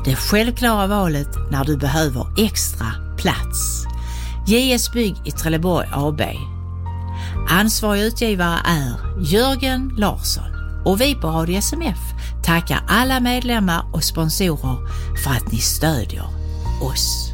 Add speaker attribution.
Speaker 1: Det självklara valet när du behöver extra plats. JS Bygg i Trelleborg AB. Ansvarig utgivare är Jörgen Larsson. Och vi på Radio SMF tackar alla medlemmar och sponsorer för att ni stödjer oss.